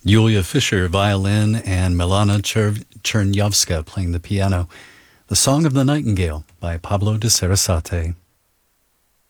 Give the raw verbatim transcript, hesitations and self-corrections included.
Yulia Fischer, violin, and Milana Cher- Chernyavska playing the piano. The Song of the Nightingale by Pablo de Sarasate.